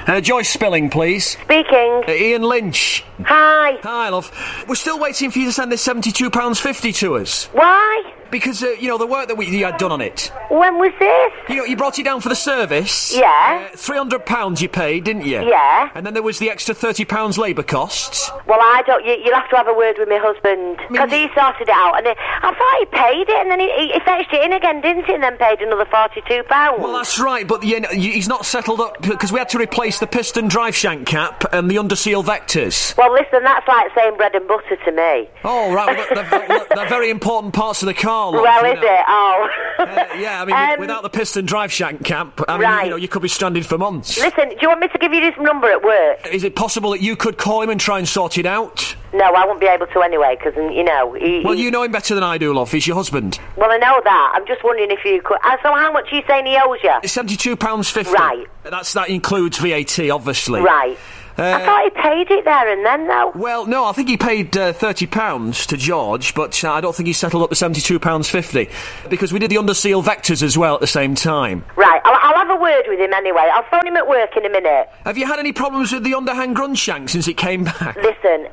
Joyce Spilling, please. Speaking. Ian Lynch. Hi. Hi, love. We're still waiting for you to send this £72.50 to us. Why? Because, the work that you had done on it. When was this? You brought it down for the service. Yeah. £300 you paid, didn't you? Yeah. And then there was the extra £30 labour costs. Well, I don't... You'll have to have a word with my husband. Because he sorted it out. And I thought he paid it, and then he fetched it in again, didn't he? And then paid another £42. Well, that's right, but he's not settled up... Because we had to replace the piston drive shank cap and the underseal vectors. Well, listen, that's like saying bread and butter to me. Oh, right. Well, they're very important parts of the car, love, well, is it? Oh. Yeah, I mean, without the piston drive shank cap, you could be stranded for months. Listen, do you want me to give you this number at work? Is it possible that you could call him and try and sort it out? No, I won't be able to anyway, because, Well, you know him better than I do, love. He's your husband. Well, I know that. I'm just wondering if you could... So how much are you saying he owes you? It's £72.50. Right. That includes VAT, obviously. Right. I thought he paid it there and then, though. Well, no, I think he paid £30 to George, but I don't think he settled up the £72.50, because we did the underseal vectors as well at the same time. Right, I'll have a word with him anyway. I'll phone him at work in a minute. Have you had any problems with the underhand grunge shank since it came back? Listen,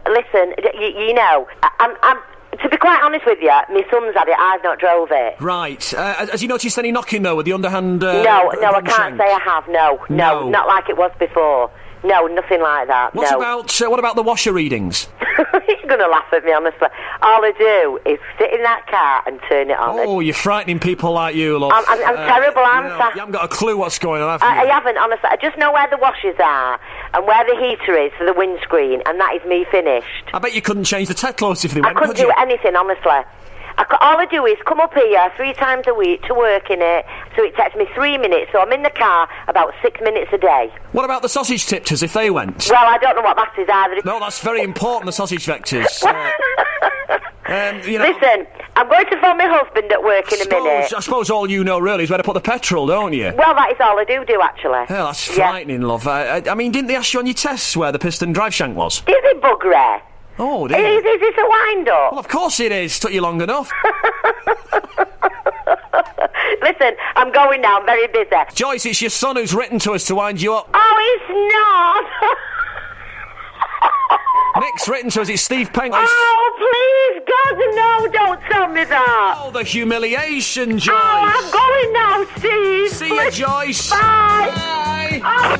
I'm... To be quite honest with you, my son's had it, I've not drove it. Right. Has you noticed any knocking, though, with the underhand No, I can't shank? say I have, no, not like it was before. No, nothing like that, What about the washer readings? You're going to laugh at me, honestly. All I do is sit in that car and turn it on. Oh, you're frightening people like you, love. I'm terrible, aren't I? You haven't got a clue what's going on, have you? I haven't, honestly. I just know where the washers are and where the heater is for the windscreen, and that is me finished. I bet you couldn't change the tetlos if they went, I couldn't do anything, honestly. All I do is come up here 3 times a week to work in it, so it takes me 3 minutes, so I'm in the car about 6 minutes a day. What about the sausage tipters, if they went? Well, I don't know what that is either. No, that's very important, the sausage vectors. Listen, I'm going to phone my husband at work in a minute. I suppose all you know, really, is where to put the petrol, don't you? Well, that is all I do, actually. Yeah, that's frightening, love. I mean, didn't they ask you on your tests where the piston drive shank was? Is it buggery? Oh, dear. Is this a wind-up? Well, of course it is. Took you long enough. Listen, I'm going now. I'm very busy. Joyce, it's your son who's written to us to wind you up. Oh, it's not. Nick's written to us. It's Steve Pengley. Oh, please, God, no, don't tell me that. Oh, the humiliation, Joyce. Oh, I'm going now, Steve. See you, Joyce. Bye. Bye. Oh.